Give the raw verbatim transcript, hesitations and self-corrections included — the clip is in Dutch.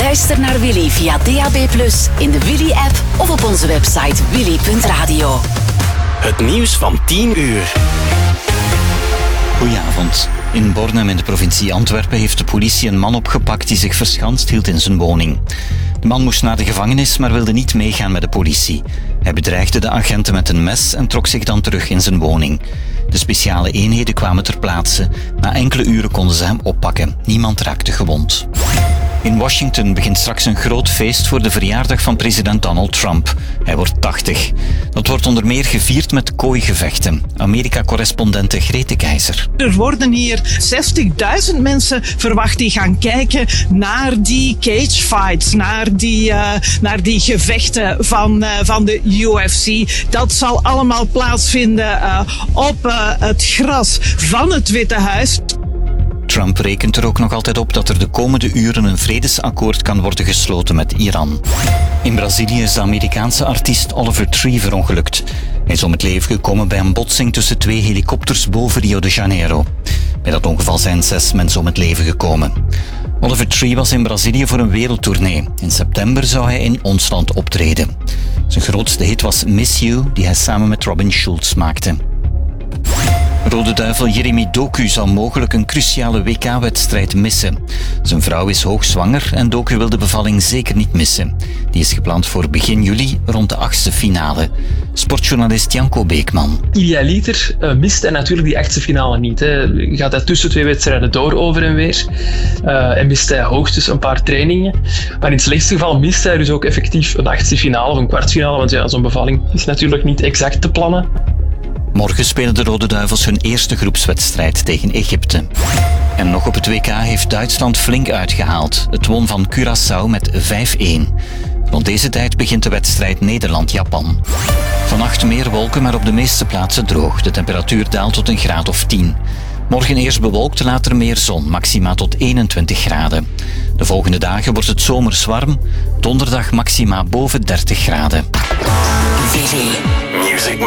Luister naar Willy via D A B plus, in de Willy-app of op onze website willy punt radio. Het nieuws van tien uur. Goedenavond. In Bornem in de provincie Antwerpen heeft de politie een man opgepakt die zich verschanst hield in zijn woning. De man moest naar de gevangenis, maar wilde niet meegaan met de politie. Hij bedreigde de agenten met een mes en trok zich dan terug in zijn woning. De speciale eenheden kwamen ter plaatse. Na enkele uren konden ze hem oppakken. Niemand raakte gewond. In Washington begint straks een groot feest voor de verjaardag van president Donald Trump. Hij wordt tachtig. Dat wordt onder meer gevierd met kooigevechten. Amerika-correspondente Grete Keizer. Er worden hier zestigduizend mensen verwacht die gaan kijken naar die cagefights, naar die, uh, naar die gevechten van, uh, van de U F C. Dat zal allemaal plaatsvinden uh, op uh, het gras van het Witte Huis. Trump rekent er ook nog altijd op dat er de komende uren een vredesakkoord kan worden gesloten met Iran. In Brazilië is de Amerikaanse artiest Oliver Tree verongelukt. Hij is om het leven gekomen bij een botsing tussen twee helikopters boven Rio de Janeiro. Bij dat ongeval zijn zes mensen om het leven gekomen. Oliver Tree was in Brazilië voor een wereldtournee. In september zou hij in ons land optreden. Zijn grootste hit was Miss You, die hij samen met Robin Schulz maakte. Rode Duivel Jeremy Doku zal mogelijk een cruciale W K-wedstrijd missen. Zijn vrouw is hoogzwanger en Doku wil de bevalling zeker niet missen. Die is gepland voor begin juli rond de achtste finale. Sportjournalist Janko Beekman. Idealiter uh, mist hij natuurlijk die achtste finale niet. Hè. Gaat hij tussen twee wedstrijden door over en weer. Uh, en mist hij hoogstens een paar trainingen. Maar in het slechtste geval mist hij dus ook effectief een achtste finale of een kwartfinale. Want ja, zo'n bevalling is natuurlijk niet exact te plannen. Morgen spelen de Rode Duivels hun eerste groepswedstrijd tegen Egypte. En nog op het W K heeft Duitsland flink uitgehaald. Het won van Curaçao met vijf-één. Rond deze tijd begint de wedstrijd Nederland-Japan. Vannacht meer wolken, maar op de meeste plaatsen droog. De temperatuur daalt tot een graad of tien. Morgen eerst bewolkt, later meer zon, maxima tot eenentwintig graden. De volgende dagen wordt het zomers warm. Donderdag maxima boven dertig graden. Music